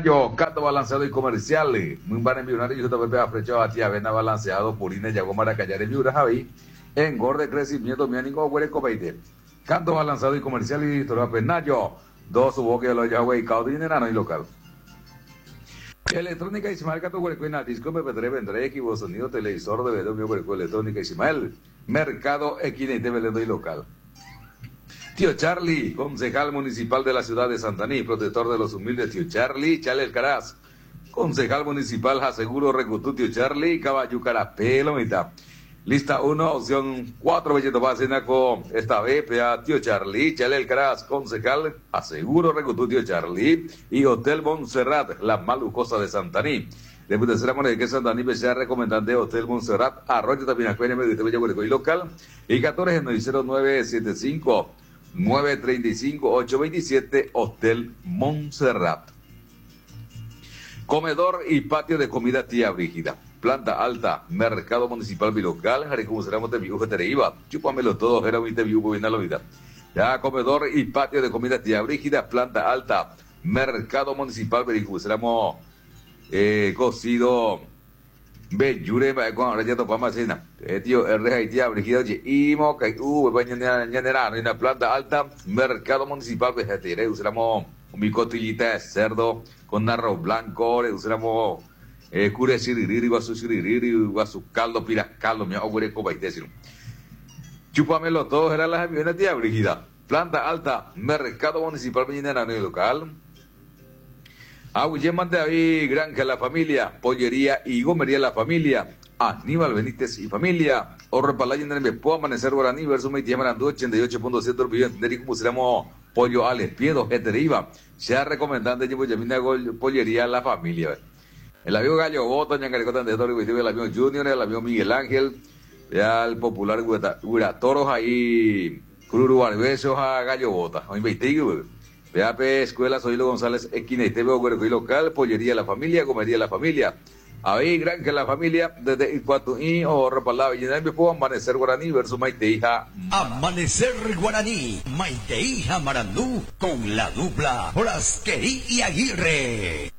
Penayo, Cato balanceado y comercial. Muy van en Millonario, yo también a Frecho a Tía Avena balanceado, Purina, Yago Maracayar en Miura Javi, engorde, crecimiento, miánico, huele copeite. Canto balanceado y comercial y historia Penayo, dos suboque de los Yahweh, Caudín, enano y local. Electrónica Ismael Cato Huercuina, disco MP3, vendré, equipo, sonido, televisor, DVD, Huerco, electrónica Ismael, mercado, equinete, velendo y local. Tío Charlie, concejal municipal de la ciudad de Santaní, protector de los humildes. Tío Charlie, Chale Alcaraz, concejal municipal, aseguro, recutú, Tío Charlie, caballo, carapelo, mitad. Lista 1, opción 4, Belleto Basenaco, esta vez, Tío Charlie, Chale Alcaraz, concejal, aseguro, recutú, Tío Charlie, y Hotel Montserrat, la malucosa de Santaní. Después de ser de que Santaní, sea recomendante Hotel Montserrat, Arroyo Tapinacuena, Medio de Bella y local, y 14 90975 935-827, Hotel Montserrat. Comedor y patio de comida Tía Brígida. Planta alta, mercado municipal bilocal, Jaricumuséramos de Viujo Tereiva. Chúpamelo todo, Jeravite Viujo Vinalomida. Ya, comedor y patio de comida Tía Brígida, planta alta, mercado municipal Jaricumuséramos cocido. Ve, Yure, con ahora ya topamos cena. Tío, Tía Brígida, oye, Imo, en una planta alta, mercado municipal, vegetariano, usamos mi cotillita de cerdo con arroz blanco, usamos cure siririri, guasu caldo, pirascaldo, mi abuelo cobaitésimo. Chúpamelo todo, era la aviones, Tía Brígida. Planta alta, mercado municipal, vegetariano y local. Aguillén David, Granja La Familia, Pollería y Gomería La Familia, Aníbal Benítez y Familia, Orrepalaya en el Mepo, Amanecer Guaraní, versus Meitía Marandú, 88.7 Orbillo, entender cómo seremos Pollo Alex, Piedo, Eteriva, sea recomendante de Yamina Pollería La Familia. El amigo Gallo Bota, Ñangarecota de Toro, el amigo Junior, el amigo Miguel Ángel, ya el popular Guratoros ahí, Cururu Barbesos a Gallo Bota, o investigue, PAP, Escuela Soylo González, Equina y local, Pollería La Familia, Comería La Familia. Ahí, Granja La Familia, desde Iguatuí o Repalada, y en el Amanecer Guaraní versus Maiteija. Amanecer Guaraní, Maiteija Marandú, con la dupla Brasquerí y Aguirre.